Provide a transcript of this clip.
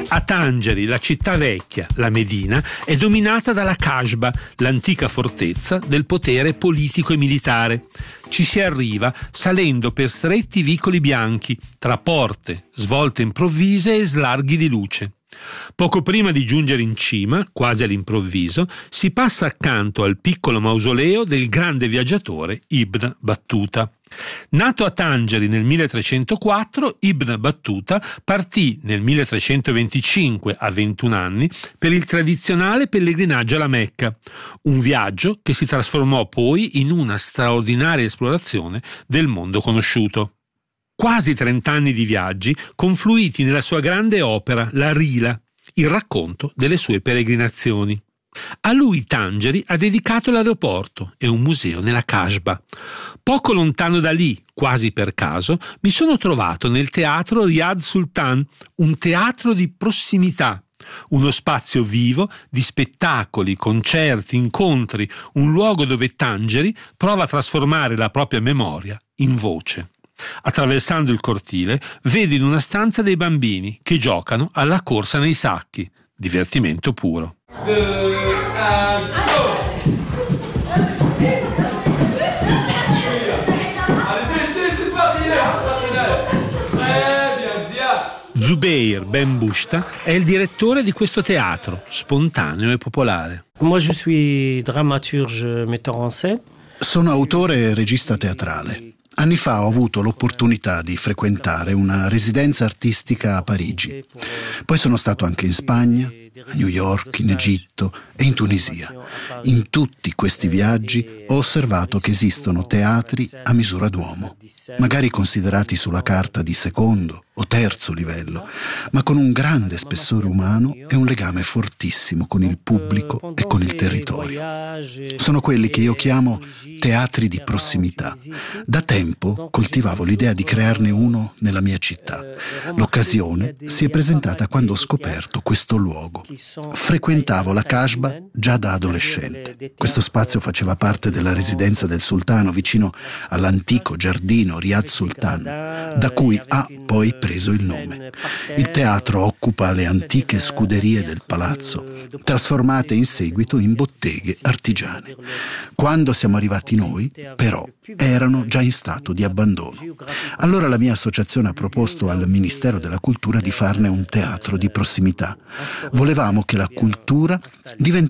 A Tangeri, la città vecchia, la Medina, è dominata dalla Kasbah, l'antica fortezza del potere politico e militare. Ci si arriva salendo per stretti vicoli bianchi, tra porte, svolte improvvise e slarghi di luce. Poco prima di giungere in cima, quasi all'improvviso, si passa accanto al piccolo mausoleo del grande viaggiatore Ibn Battuta. Nato a Tangeri nel 1304, Ibn Battuta partì nel 1325 a 21 anni per il tradizionale pellegrinaggio alla Mecca, un viaggio che si trasformò poi in una straordinaria esplorazione del mondo conosciuto. Quasi 30 anni di viaggi confluiti nella sua grande opera, la Rila, il racconto delle sue peregrinazioni. A lui Tangeri ha dedicato l'aeroporto e un museo nella Kasbah. Poco lontano da lì, quasi per caso, mi sono trovato nel teatro Riyad Sultan, un teatro di prossimità, uno spazio vivo di spettacoli, concerti, incontri, un luogo dove Tangeri prova a trasformare la propria memoria in voce. Attraversando il cortile, vedo in una stanza dei bambini che giocano alla corsa nei sacchi, divertimento puro. Zubeir Ben Bushta è il direttore di questo teatro, spontaneo e popolare. Moi je suis dramaturge, metteur en scène. Sono autore e regista teatrale. Anni fa ho avuto l'opportunità di frequentare una residenza artistica a Parigi. Poi sono stato anche in Spagna, a New York, in Egitto e in Tunisia. In tutti questi viaggi ho osservato che esistono teatri a misura d'uomo, magari considerati sulla carta di secondo o terzo livello, ma con un grande spessore umano e un legame fortissimo con il pubblico e con il territorio. Sono quelli che io chiamo teatri di prossimità. Da tempo coltivavo l'idea di crearne uno nella mia città. L'occasione si è presentata quando ho scoperto questo luogo. Frequentavo la Kasbah già da adolescente. Questo spazio faceva parte della residenza del sultano vicino all'antico giardino Riyad Sultan, da cui ha poi preso il nome. Il teatro occupa le antiche scuderie del palazzo, trasformate in seguito in botteghe artigiane. Quando siamo arrivati noi, però, erano già in stato di abbandono. Allora la mia associazione ha proposto al Ministero della Cultura di farne un teatro di prossimità. Volevamo che la cultura diventasse